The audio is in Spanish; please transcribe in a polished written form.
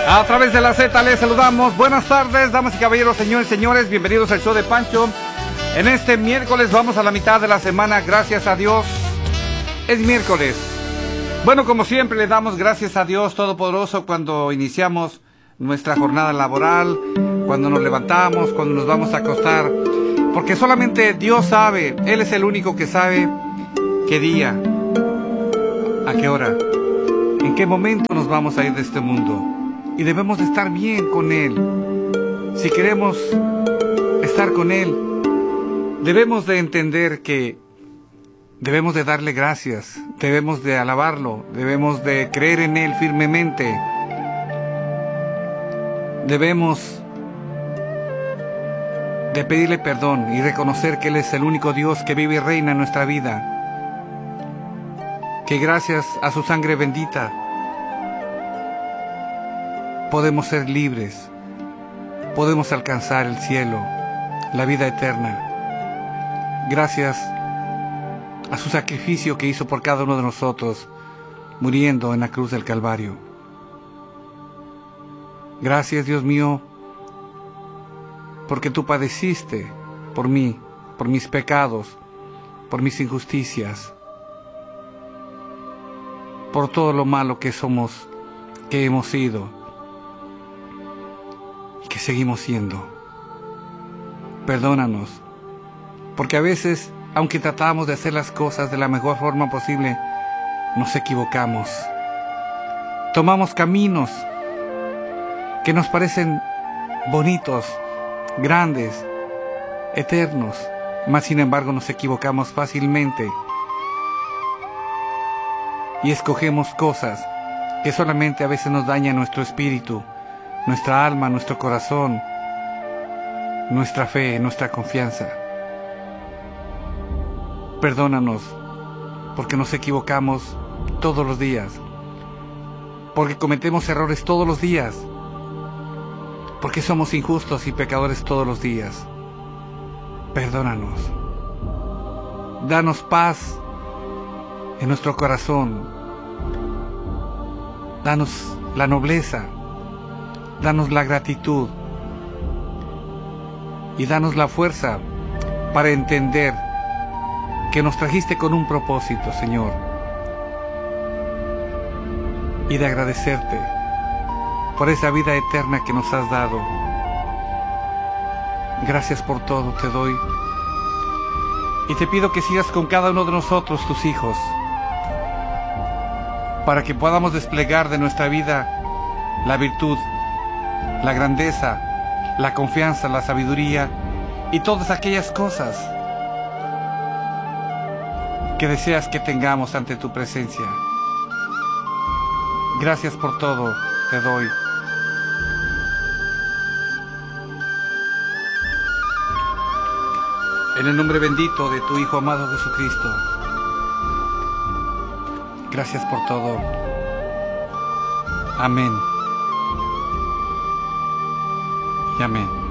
A través de la Z les saludamos. Buenas tardes, damas y caballeros, señores y señores. Bienvenidos al show de Pancho. En este miércoles vamos a la mitad de la semana. Gracias a Dios. Es miércoles. Bueno, como siempre le damos gracias a Dios Todopoderoso cuando iniciamos nuestra jornada laboral, cuando nos levantamos, cuando nos vamos a acostar. Porque solamente Dios sabe, Él es el único que sabe qué día, a qué hora, en qué momento nos vamos a ir de este mundo. Y debemos de estar bien con Él. Si queremos estar con Él, debemos de entender que debemos de darle gracias, debemos de alabarlo, debemos de creer en Él firmemente. Debemos de pedirle perdón y reconocer que Él es el único Dios que vive y reina en nuestra vida. Que gracias a su sangre bendita podemos ser libres, podemos alcanzar el cielo, la vida eterna. Gracias a su sacrificio que hizo por cada uno de nosotros, muriendo en la cruz del Calvario. Gracias, Dios mío, porque tú padeciste por mí, por mis pecados, por mis injusticias, por todo lo malo que somos, que hemos sido y que seguimos siendo. Perdónanos, porque a veces, aunque tratamos de hacer las cosas de la mejor forma posible, nos equivocamos. Tomamos caminos que nos parecen bonitos, grandes, eternos, mas sin embargo nos equivocamos fácilmente y escogemos cosas que solamente a veces nos dañan nuestro espíritu, nuestra alma, nuestro corazón, nuestra fe, nuestra confianza. Perdónanos, porque nos equivocamos todos los días, porque cometemos errores todos los días, porque somos injustos y pecadores todos los días. Perdónanos. Danos paz en nuestro corazón. Danos la nobleza. Danos la gratitud. Y danos la fuerza para entender que nos trajiste con un propósito, Señor. Y de agradecerte por esa vida eterna que nos has dado. Gracias por todo te doy. Y te pido que sigas con cada uno de nosotros, tus hijos, para que podamos desplegar de nuestra vida la virtud, la grandeza, la confianza, la sabiduría y todas aquellas cosas que deseas que tengamos ante tu presencia. Gracias por todo te doy. En el nombre bendito de tu Hijo amado Jesucristo. Gracias por todo. Amén. Y amén.